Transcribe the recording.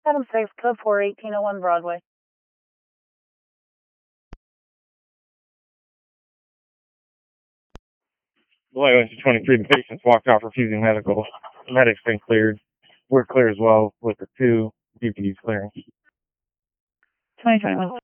Adam 6, code 4, 1801 Broadway. Below 23, the patients walked off refusing medical. The medic's been cleared. We're clear as well with the 2 DPDs clearing. 2021.